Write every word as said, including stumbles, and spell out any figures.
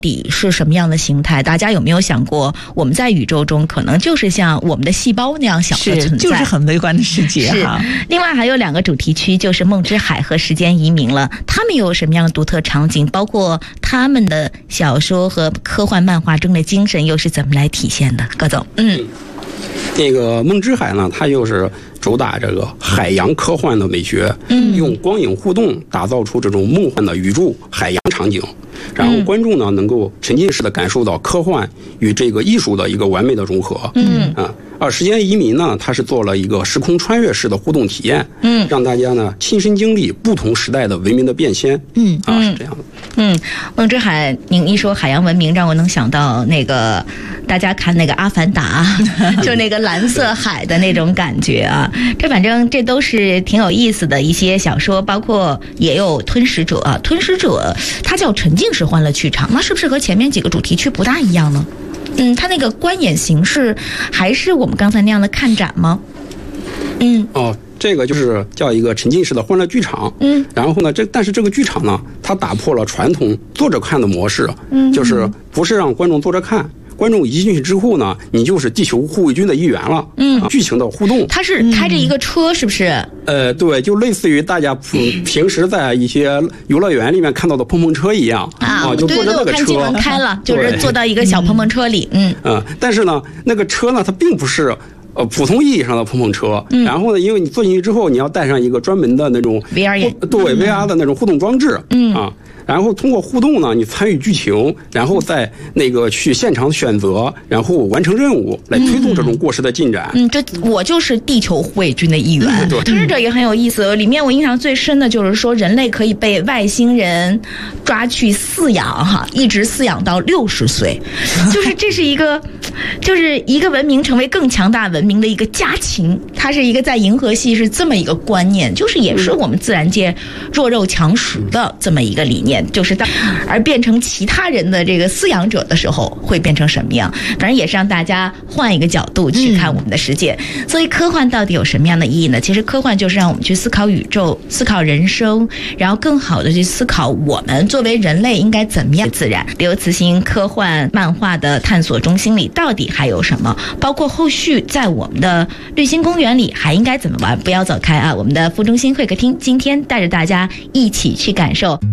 底是什么样的形态？大家有没有想过，我们在宇宙中可能就是像我们的细胞那样小的存在， 就是很微观的世界哈。 另外还有两个主题区，就是梦之海和时间移民了。他们有什么样的独特场景？包括他们的小说和科幻漫画中的精神又是怎么来体现的？葛总，嗯， 那个梦之海呢，它就是主打这个海洋科幻的美学，嗯，用光影互动打造出这种梦幻的宇宙海洋场景。然后观众呢能够沉浸式的感受到科幻与这个艺术的一个完美的融合。嗯啊，而时间移民呢，它是做了一个时空穿越式的互动体验，嗯，让大家呢亲身经历不同时代的文明的变迁。嗯啊，是这样的。 嗯，梦之海，您一说海洋文明，让我能想到那个大家看那个《阿凡达》，就那个蓝色海的那种感觉啊。这反正这都是挺有意思的一些小说，包括也有《吞食者》啊，《吞食者》它叫沉浸式欢乐剧场，那是不是和前面几个主题区不大一样呢？嗯，它那个观演形式还是我们刚才那样的看展吗？嗯， 哦，这个就是叫一个沉浸式的欢乐剧场。嗯，然后呢，这但是这个剧场呢，它打破了传统坐着看的模式，嗯，就是不是让观众坐着看。观众一进去之后呢，你就是地球护卫军的一员了。嗯，啊、剧情的互动， 他是开着一个车，是不是？ 呃，对，就类似于大家平时在一些游乐园里面看到的碰碰车一样啊，啊就坐着那个车。对对，我看经常开了，就是坐到一个小碰碰车里。嗯嗯、呃，但是呢，那个车呢，它并不是呃普通意义上的碰碰车。嗯，然后呢，因为你坐进去之后，你要带上一个专门的那种 V R 眼， 对 V R 的那种互动装置。嗯啊。然后通过互动呢，你参与剧情，然后再那个去现场选择，然后完成任务，来推动这种故事的进展。 嗯，这我就是地球护卫军的一员。嗯、对，吞噬者也很有意思。里面我印象最深的就是说，人类可以被外星人抓去饲养，哈，一直饲养到六十岁，就是这是一个，就是一个文明成为更强大文明的一个加情。它是一个在银河系是这么一个观念，就是也是我们自然界弱肉强食的这么一个理念。就是当而变成其他人的这个饲养者的时候会变成什么样，反正也是让大家换一个角度去看我们的世界。嗯、所以科幻到底有什么样的意义呢？其实科幻就是让我们去思考宇宙，思考人生，然后更好的去思考我们作为人类应该怎么样自然。刘慈欣科幻漫画的探索中心里到底还有什么，包括后续在我们的绿星公园里还应该怎么玩。不要走开啊，我们的副中心会客厅今天带着大家一起去感受。